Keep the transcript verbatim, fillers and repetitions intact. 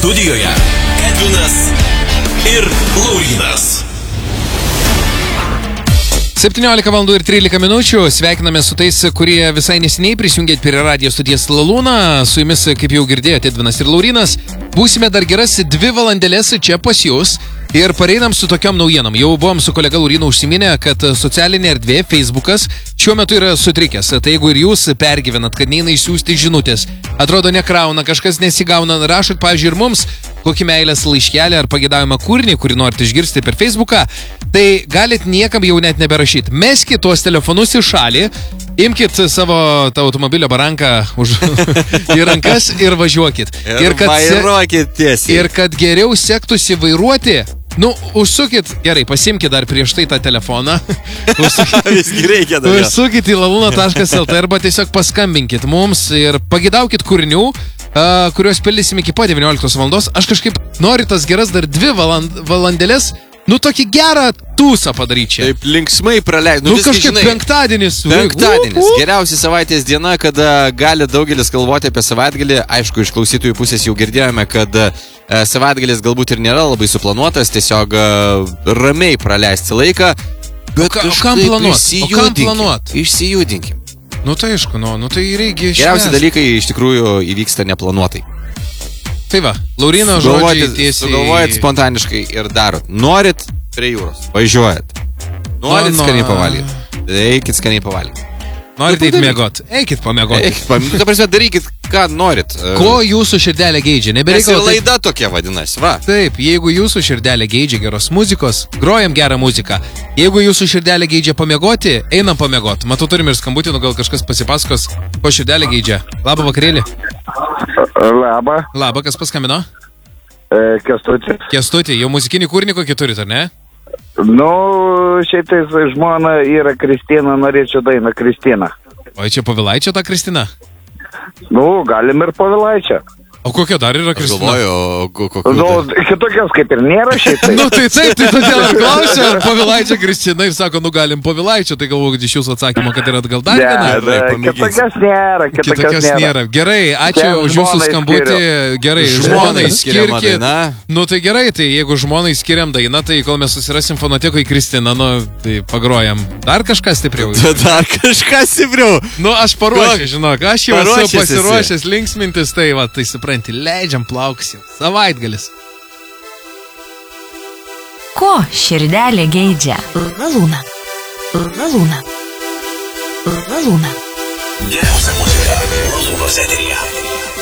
Studijoje Edvinas ir Laurynas. septyniolika valandų ir trylika minučių. Sveikiname su tais, kurie visai neseniai prisijungėt prie radio stoties Lalūna. Su jumis, kaip jau girdėjote, Edvinas ir Laurynas. Būsime dar geras dvi valandėlės čia pas jūs. Ir pareinam su tokiom naujienom. Jau buvom su kolega Laurynu užsiminę, kad socialinė erdvė, Facebookas, šiuo metu yra sutrikęs. Tai jeigu ir jūs pergyvenat, kad neina išsiųsti žinutės, atrodo nekrauna, kažkas nesigauna, rašot, pavyzdžiui, ir mums kokį meilės laiškelį ar pagėdavimą kūrinį, kurį norite išgirsti per Facebooką, tai galit niekam jau net neberašyti. Meskit tuos telefonus į šalį, imkit savo tą automobilio baranką už į rankas ir važiuokit. Ir, ir kad, vairuokit tiesiai. Ir kad geriau sektųsi vairuoti, nu, užsukit, gerai, pasimkit dar prieš tai tą telefoną. Užsukit, Visgi reikia dar. užsukit į laluna taškas el tė arba tiesiog paskambinkit mums ir pagidaukit kūrinių, uh, kuriuos pildysim iki po devynioliktos valandos. Aš kažkaip noriu tas geras dar dvi valand, valandėlės, nu, tokį gerą tūsą padaryti čia. Taip linksmai praleidai. Nu, nu kažkaip žinai, penktadienis. Penktadienis. Uh, uh. Geriausia savaitės diena, kada gali daugelis galvoti apie savaitgalį. Aišku, iš klausytojų pusės jau girdėjome, kad e, savaitgalis galbūt ir nėra labai suplanuotas, tiesiog e, ramiai praleisti laiką. Bet o ka, kam planuot? O kam planuot? Išsijudinkim. Nu tai aišku, nu, nu tai reikia išvesti. Geriausi dalykai iš tikrųjų įvyksta neplanuotai. Tai va, Lauryno žodžiai tiesiai. Sugalvojat spontaniškai ir darot. Norit prie jūros, važiuojat. Norit No, no. skaniai pavalgyti. Eikit skaniai pavalgyti. Norit eiti miegot. Eikit pamiegoti. Eikit pamiegoti. Ta prasme, darykit, ką norit. Ko jūsų širdelė geidžia? Nes ir Nebereikalo. laida tokia vadinasi, va. Taip, jeigu jūsų širdelė geidžia geros muzikos, grojam gerą muziką. Jeigu jūsų širdelė geidžia pamiegoti, einam pamiegoti. Matau, turim ir skambutį, nu gal kažkas pasipasakos, ko širdelė geidžia. Labą vakarėlį. Labą. Labą, kas paskambino? E, Kęstutis. Kęstutį, jau muzikinį kūrinį kokį turit, ar ne? Nu, šiaip tai žmona yra Kristina, norėčiau dainą Kristina. O čia Povilaičio ta Kristina? Nu, galim ir Povilaičio. O kokia dar yra Aš Kristina? galvoju, kokiu. Nu, kitokios kaip ir nėra šiaip tai. Nu tai taip, tai todėl ir klausiu, ar Povilaičio Kristina ir sako, nu galim Povilaičio, tai galvoju, kad iš jūsų atsakymo, kad yra gal dar Ne, viena. ne, kitokios nėra, kitokios Kitokios nėra. nėra. Gerai, ačiū Čia už jūsų žmonai skambutį. skiriu. Gerai, Žmonai žmonai skiriama skirkit. daina. Nu tai gerai, tai jeigu žmonai skiriam dainą, tai kol mes susirasim fonotekui Kristiną, nu tai pagrojam. Dar kažkas stipriau. Dar kažkas stipriau. Nu aš paruošęs, žinok, aš jau esu Paruošęs esi. pasiruošęs linksmintis, tai va, tai supranti, leidžiam plauksim. Savaitgalis. Ko širdelė geidžia? Lalūna. Lalūna. Lalūna. Geriausia muzika Lalūnos eteryje.